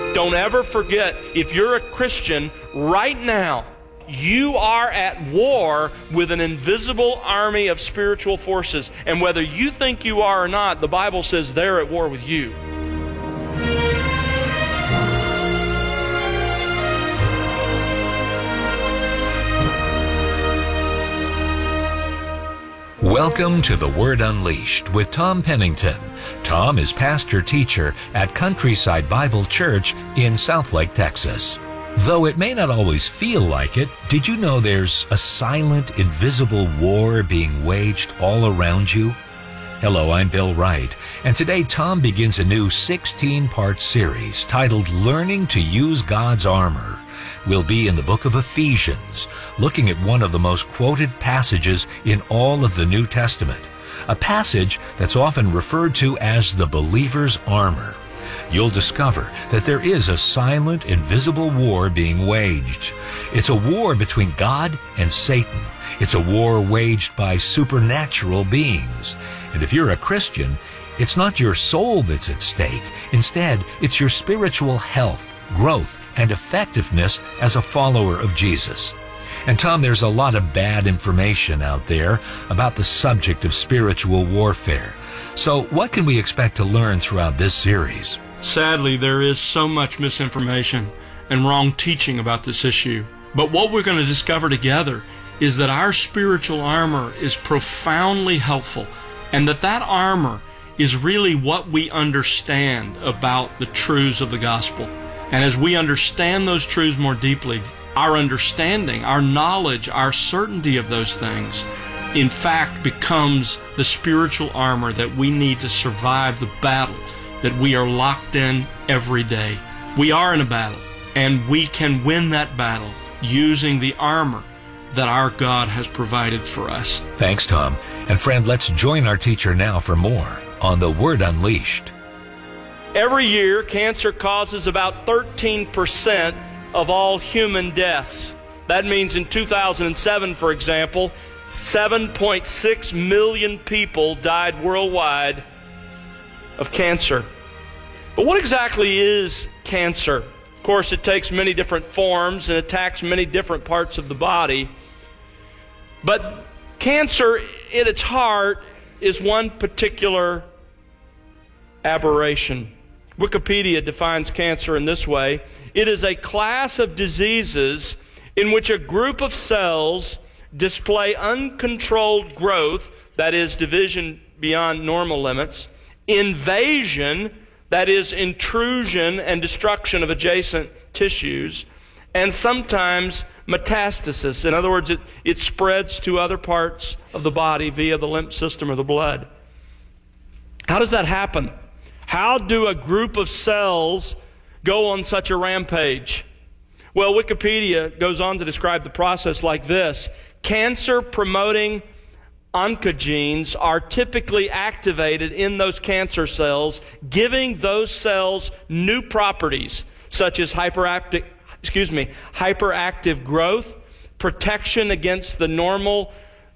Don't ever forget, if you're a Christian right now, you are at war with an invisible army of spiritual forces. And whether you think you are or not, the Bible says they're at war with you. Welcome to The Word Unleashed with Tom Pennington. Tom is pastor-teacher at Countryside Bible Church in Southlake, Texas. Though it may not always feel like it, did you know there's a silent, invisible war being waged all around you? Hello, I'm Bill Wright, and today Tom begins a new 16-part series titled Learning to Use God's Armor. We'll be in the book of Ephesians, looking at one of the most quoted passages in all of the New Testament, a passage that's often referred to as the believer's armor. You'll discover that there is a silent, invisible war being waged. It's a war between God and Satan. It's a war waged by supernatural beings. And if you're a Christian, it's not your soul that's at stake. Instead, it's your spiritual health, growth, and effectiveness as a follower of Jesus. And Tom, there's a lot of bad information out there about the subject of spiritual warfare. So what can we expect to learn throughout this series? Sadly, there is so much misinformation and wrong teaching about this issue. But what we're going to discover together is that our spiritual armor is profoundly helpful, and that armor is really what we understand about the truths of the gospel. And as we understand those truths more deeply, our understanding, our knowledge, our certainty of those things, in fact, becomes the spiritual armor that we need to survive the battle that we are locked in every day. We are in a battle, and we can win that battle using the armor that our God has provided for us. Thanks, Tom. And friend, let's join our teacher now for more on The Word Unleashed. Every year, cancer causes about 13% of all human deaths. That means in 2007, for example, 7.6 million people died worldwide of cancer. But what exactly is cancer? Of course, it takes many different forms and attacks many different parts of the body. But cancer, at its heart, is one particular aberration. Wikipedia defines cancer in this way: it is a class of diseases in which a group of cells display uncontrolled growth, that is, division beyond normal limits, invasion, that is, intrusion and destruction of adjacent tissues, and sometimes metastasis. In other words, it spreads to other parts of the body via the lymph system or the blood. How does that happen? How do a group of cells go on such a rampage? Well, Wikipedia goes on to describe the process like this: cancer-promoting oncogenes are typically activated in those cancer cells, giving those cells new properties such as hyperactive growth, protection against the normal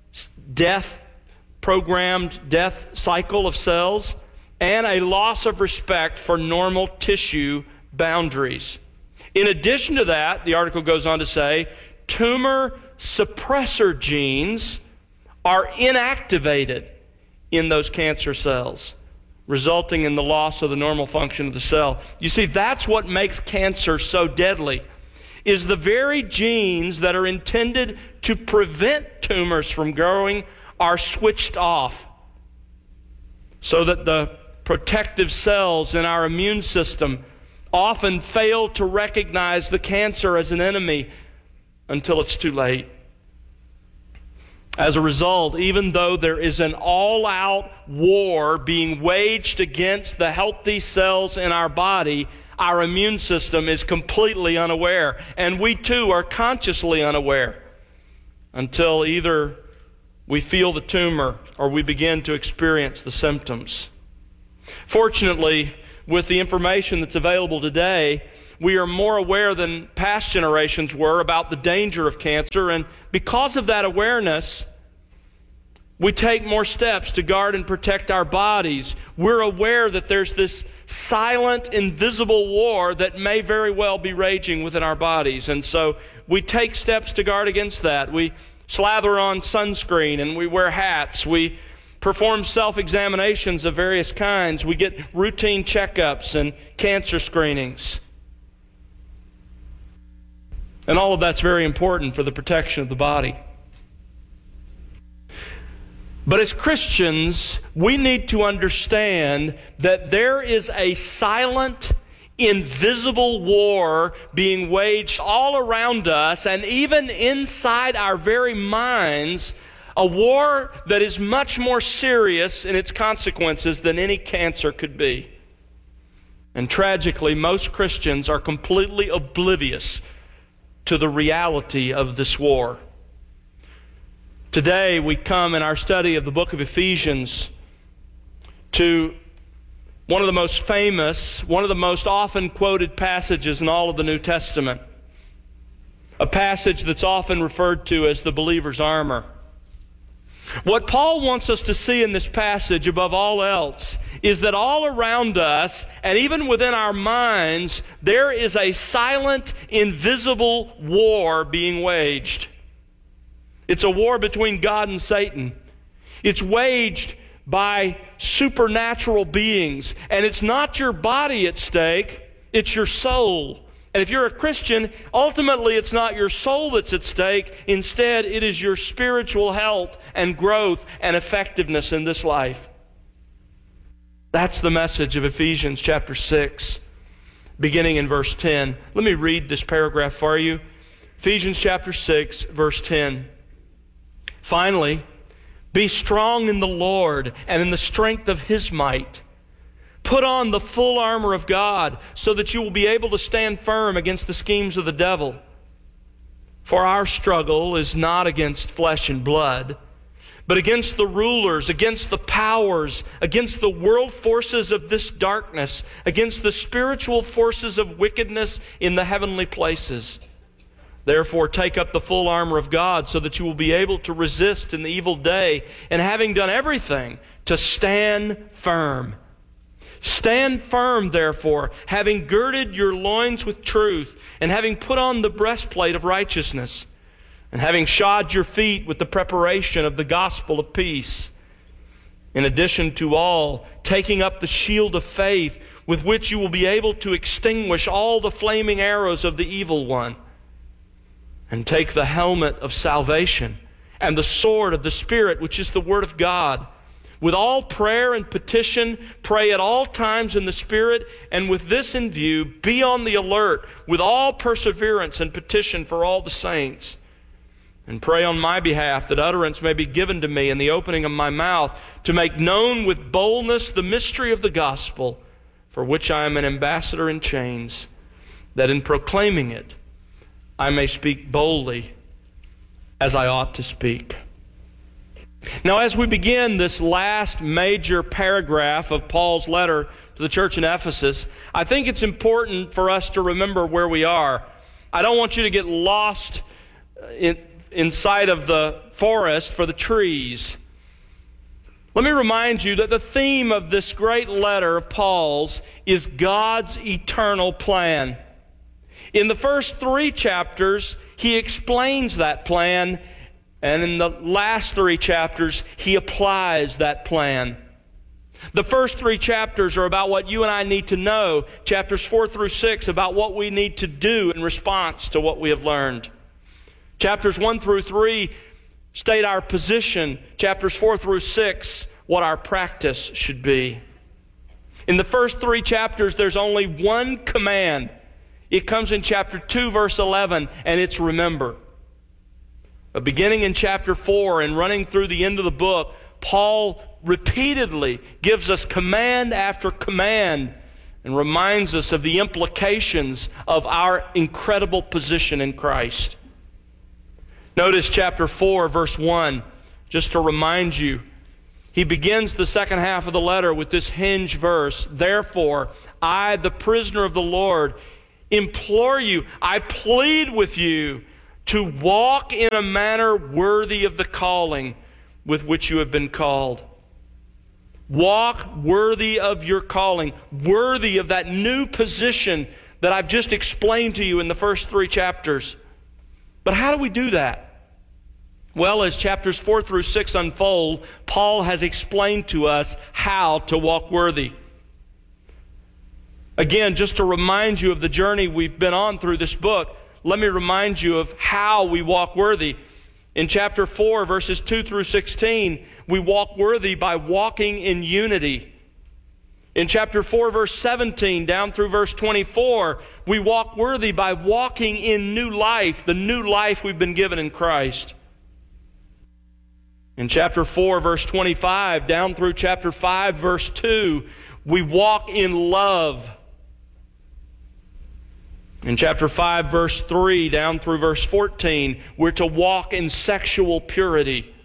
programmed death cycle of cells, and a loss of respect for normal tissue boundaries. In addition to that, the article goes on to say, tumor suppressor genes are inactivated in those cancer cells, resulting in the loss of the normal function of the cell. You see, that's what makes cancer so deadly, is the very genes that are intended to prevent tumors from growing are switched off, so that the protective cells in our immune system often fail to recognize the cancer as an enemy until it's too late. As a result, even though there is an all-out war being waged against the healthy cells in our body, our immune system is completely unaware, and we too are consciously unaware until either we feel the tumor or we begin to experience the symptoms. Fortunately, with the information that's available today, we are more aware than past generations were about the danger of cancer, and because of that awareness, we take more steps to guard and protect our bodies. We're aware that there's this silent, invisible war that may very well be raging within our bodies. And so we take steps to guard against that. We slather on sunscreen and we wear hats. We perform self-examinations of various kinds. We get routine checkups and cancer screenings. And all of that's very important for the protection of the body. But as Christians, we need to understand that there is a silent, invisible war being waged all around us and even inside our very minds, a war that is much more serious in its consequences than any cancer could be. And tragically, most Christians are completely oblivious to the reality of this war. Today, we come in our study of the book of Ephesians to one of the most famous, one of the most often quoted passages in all of the New Testament. A passage that's often referred to as the believer's armor. What Paul wants us to see in this passage above all else is that all around us, and even within our minds, there is a silent, invisible war being waged. It's a war between God and Satan. It's waged by supernatural beings. And it's not your body at stake, it's your soul. And if you're a Christian, ultimately it's not your soul that's at stake. Instead, it is your spiritual health and growth and effectiveness in this life. That's the message of Ephesians chapter 6, beginning in verse 10. Let me read this paragraph for you. Ephesians chapter 6, verse 10. Finally, be strong in the Lord and in the strength of His might. Put on the full armor of God so that you will be able to stand firm against the schemes of the devil. For our struggle is not against flesh and blood, but against the rulers, against the powers, against the world forces of this darkness, against the spiritual forces of wickedness in the heavenly places. Therefore, take up the full armor of God so that you will be able to resist in the evil day, and having done everything, to stand firm. Stand firm, therefore, having girded your loins with truth, and having put on the breastplate of righteousness, and having shod your feet with the preparation of the gospel of peace. In addition to all, taking up the shield of faith, with which you will be able to extinguish all the flaming arrows of the evil one. And take the helmet of salvation and the sword of the Spirit, which is the Word of God. With all prayer and petition, pray at all times in the Spirit, and with this in view, be on the alert with all perseverance and petition for all the saints. And pray on my behalf that utterance may be given to me in the opening of my mouth, to make known with boldness the mystery of the gospel, for which I am an ambassador in chains, that in proclaiming it, I may speak boldly as I ought to speak. Now, as we begin this last major paragraph of Paul's letter to the church in Ephesus, I think it's important for us to remember where we are. I don't want you to get lost inside of the forest for the trees. Let me remind you that the theme of this great letter of Paul's is God's eternal plan. In the first 3 chapters, he explains that plan, and in the last 3 chapters, he applies that plan. The first 3 chapters are about what you and I need to know. Chapters 4 through 6 about what we need to do in response to what we have learned. Chapters 1 through 3 state our position. Chapters 4 through 6, what our practice should be. In the first 3 chapters, there's only one command. It comes in chapter 2, verse 11, and it's remember. But beginning in chapter 4 and running through the end of the book, Paul repeatedly gives us command after command and reminds us of the implications of our incredible position in Christ. Notice chapter 4, verse 1, just to remind you. He begins the second half of the letter with this hinge verse, therefore, I, the prisoner of the Lord, implore you, I plead with you to walk in a manner worthy of the calling with which you have been called. Walk worthy of your calling, worthy of that new position that I've just explained to you in the first 3 chapters. But how do we do that? Well, as chapters 4 through 6 unfold, Paul has explained to us how to walk worthy. Again, just to remind you of the journey we've been on through this book, let me remind you of how we walk worthy. In chapter 4, verses 2 through 16, we walk worthy by walking in unity. In chapter 4, verse 17, down through verse 24, we walk worthy by walking in new life, the new life we've been given in Christ. In chapter 4, verse 25, down through chapter 5, verse 2, we walk in love. In chapter 5, verse 3, down through verse 14, we're to walk in sexual purity.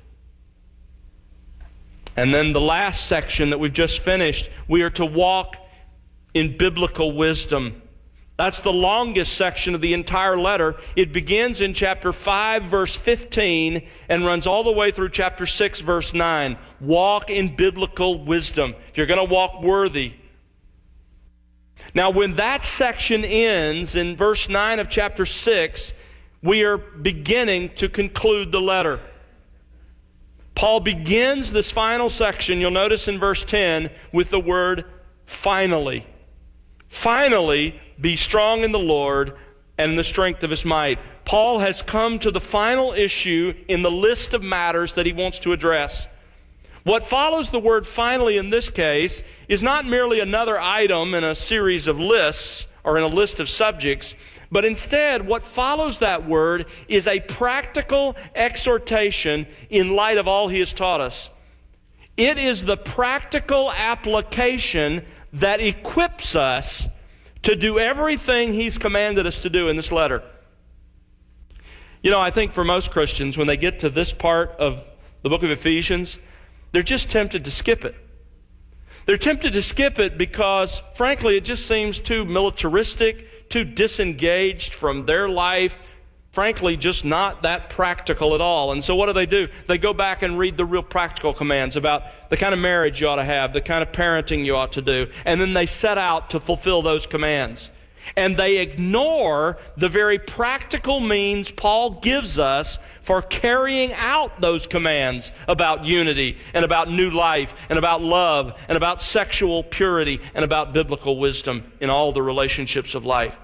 And then the last section that we've just finished, we are to walk in biblical wisdom. That's the longest section of the entire letter. It begins in chapter 5, verse 15, and runs all the way through chapter 6, verse 9. Walk in biblical wisdom. If you're going to walk worthy. Now, when that section ends in verse 9 of chapter 6, we are beginning to conclude the letter. Paul begins this final section, you'll notice in verse 10, with the word finally. Finally, be strong in the Lord and in the strength of His might. Paul has come to the final issue in the list of matters that he wants to address. What follows the word finally in this case is not merely another item in a series of lists or in a list of subjects, but instead what follows that word is a practical exhortation in light of all he has taught us. It is the practical application that equips us to do everything he's commanded us to do in this letter. You know, I think for most Christians, when they get to this part of the book of Ephesians, they're just tempted to skip it. They're tempted to skip it because, frankly, it just seems too militaristic, too disengaged from their life, frankly, just not that practical at all. And so what do? They go back and read the real practical commands about the kind of marriage you ought to have, the kind of parenting you ought to do, and then they set out to fulfill those commands. And they ignore the very practical means Paul gives us for carrying out those commands about unity and about new life and about love and about sexual purity and about biblical wisdom in all the relationships of life.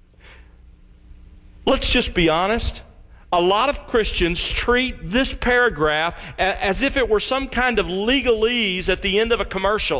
Let's just be honest. A lot of Christians treat this paragraph as if it were some kind of legalese at the end of a commercial.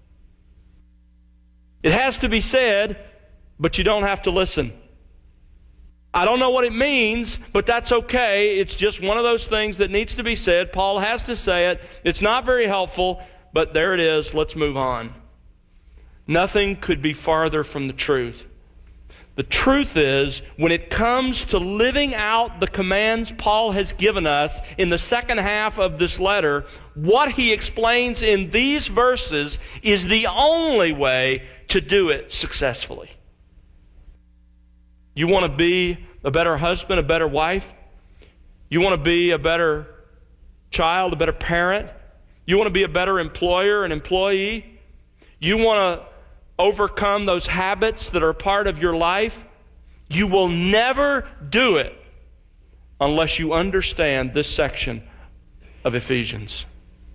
It has to be said, but you don't have to listen. I don't know what it means, but that's okay. It's just one of those things that needs to be said. Paul has to say it. It's not very helpful, but there it is. Let's move on. Nothing could be farther from the truth. The truth is, when it comes to living out the commands Paul has given us in the second half of this letter, what he explains in these verses is the only way to do it successfully. You want to be a better husband, a better wife? You want to be a better child, a better parent? You want to be a better employer, an employee? You want to overcome those habits that are part of your life? You will never do it unless you understand this section of Ephesians.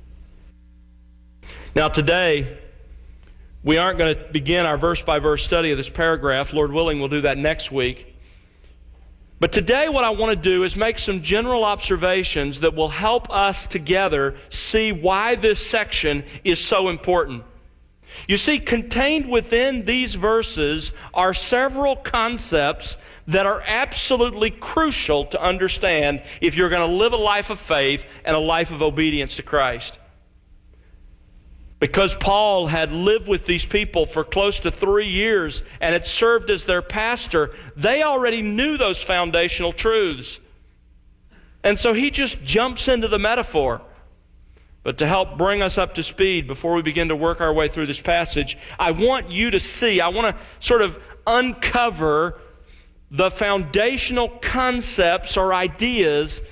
Now today, we aren't going to begin our verse-by-verse study of this paragraph. Lord willing, we'll do that next week. But today what I want to do is make some general observations that will help us together see why this section is so important. You see, contained within these verses are several concepts that are absolutely crucial to understand if you're going to live a life of faith and a life of obedience to Christ. Because Paul had lived with these people for close to 3 years and had served as their pastor, they already knew those foundational truths. And so he just jumps into the metaphor. But to help bring us up to speed before we begin to work our way through this passage, I want you to see, I want to sort of uncover the foundational concepts or ideas